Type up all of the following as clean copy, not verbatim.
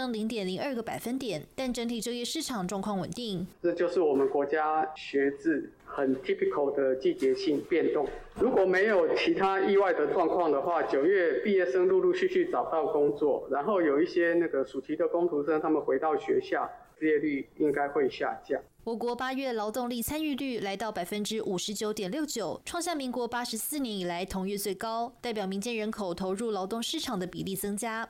升0.02个百分点，但整体就业市场状况稳定。 这就是我们国家学制很 typical 的季节性变动。如果没有其他意外的状况的话，9月毕业生陆陆续续找到工作，然后有一些暑期的工读生他们回到学校，失业率应该会下降。 我国8月劳动力参与率来到 59.69%， 创下民国84年以来同月最高，代表民间人口投入劳动市场的比例增加。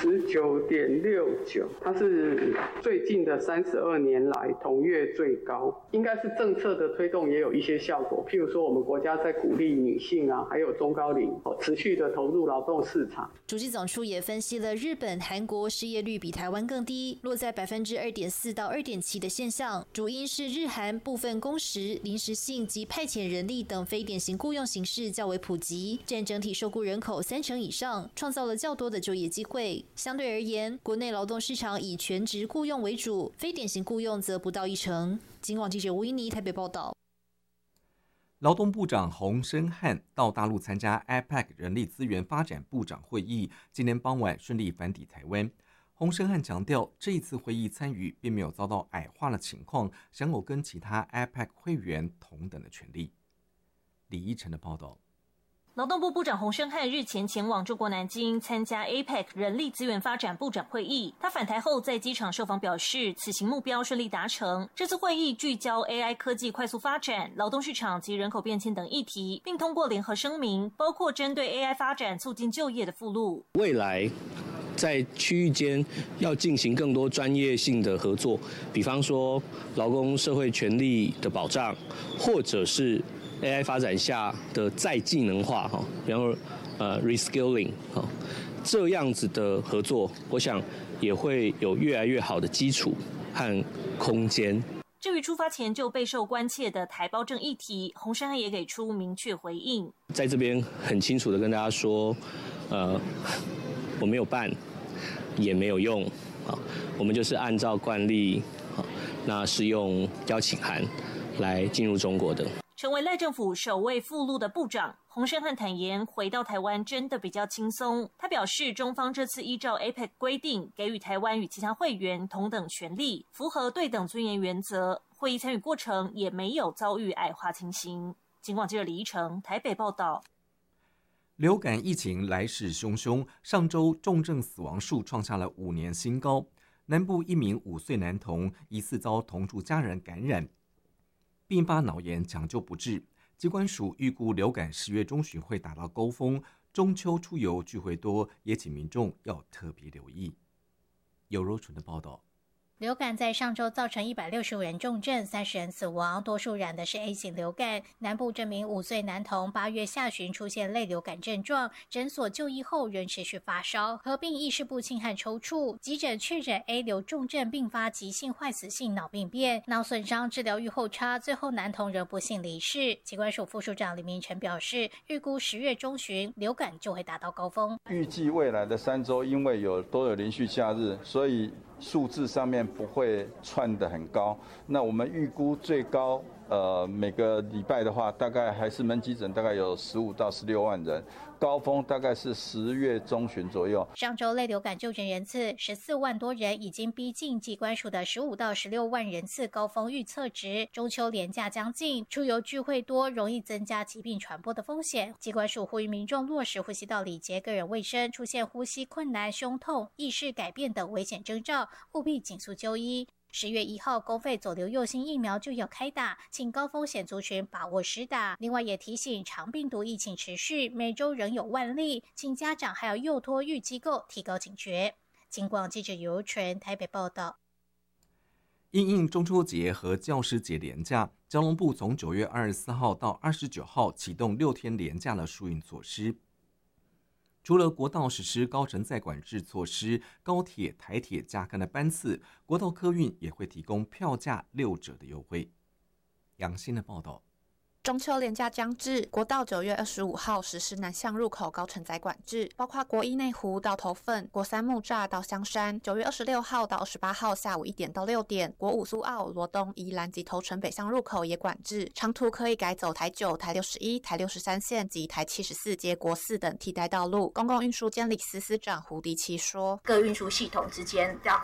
59.69%，它是最近的32年来同月最高，应该是政策的推动也有一些效果。譬如说，我们国家在鼓励女性还有中高龄持续的投入劳动市场。 主计总处也分析了日本、韩国失业率比台湾更低，落在 2.4% 到 2.7% 的现象，主因是日韩部分工时、临时性及派遣人力等非典型雇用形式较为普及，占整体受雇人口30%以上，创造了较多的就业机会。相对而言，国内劳动市场以全职雇用为主，非典型雇用则不到1成。警广记者吴依妮台北报道。 劳动部长洪申翰到大陆参加 APEC 人力资源发展部长会议，今天傍晚顺利返抵台湾。洪申翰强调，这一次会议参与并没有遭到矮化的情况，享有跟其他 APEC 会员同等的权利。李依晨的报道。 劳动部部长洪申翰日前前往中国南京参加 APEC 人力资源发展部长会议。他返台后在机场受访表示，此行目标顺利达成。这次会议聚焦 AI 科技快速发展、劳动市场及人口变迁等议题，并通过联合声明，包括针对 AI 发展促进就业的附录。 未来在区域间要进行更多专业性的合作，比方说劳工社会权利的保障，或者是AI 发展下的再技能化，比方说reskilling， 这样子的合作，我想也会有越来越好的基础和空间。 至于出发前就备受关切的台胞证议题，洪申翰也给出明确回应。 在这边很清楚的跟大家说，我没有办，也没有用，我们就是按照惯例，那是用邀请函来进入中国的。 成为赖政府首位赴陆的部长，洪申翰坦言，回到台湾真的比较轻松。他表示，中方这次依照 APEC 规定，给予台湾与其他会员同等权利，符合对等尊严原则。会议参与过程也没有遭遇矮化情形。警广记者李依晨台北报道。 流感疫情来势汹汹，上周重症死亡数创下了5年新高。南部一名5岁男童疑似遭同住家人感染，并发脑炎，抢救不治。疾管署预估流感10月中旬会达到高峰，中秋出游聚会多，也请民众要特别留意。有柔纯的报道。 流感在上周造成165人重症，30人死亡，多数染的是 A 型流感。南部这名5岁男童8月下旬出现类流感症状，诊所就医后仍持续发烧，合并意识不清和抽搐，急诊确诊 A 流重症并发急性坏死性脑病变，脑损伤治疗预后差，最后男童仍不幸离世。疾管署副署长李明成表示，预估10月中旬流感就会达到高峰。 预计未来的3周，因为都有连续假日，所以数字上面不会窜得很高。那我们预估最高每个礼拜的话，大概还是门急诊大概有15到16万人，高峰大概是10月中旬左右。 上周类流感就诊人次14万多人，已经逼近疾管署的15到16万人次高峰预测值。中秋连假将近，出游聚会多，容易增加疾病传播的风险。疾管署呼吁民众落实呼吸道礼节、个人卫生，出现呼吸困难、胸痛、意识改变等危险征兆，务必尽速就医。10月1号，公费左流右星疫苗就要开打，请高风险族群把握施打。另外也提醒，肠病毒疫情持续，每周仍有万例，请家长还有幼托育机构提高警觉。警广记者尤纯台北报道。 因应中秋节和教师节连假，交通部从9月24号到29号启动6天连假的疏运措施。除了国道实施高承载管制措施，高铁、台铁加开的班次，国道客运也会提供票价6折的优惠。杨欣的报道。 中秋连假将至，国道9月25号实施南向入口高承载管制，包括国一内湖到头份、国三木栅到香山。9月26号到28号下午1点到6点，国五苏澳、罗东、宜兰及头城北向入口也管制，长途可以改走台9、台61、台63线及台74接国4等替代道路。公共运输监理司司长胡迪奇说：“ 各运输系统之间要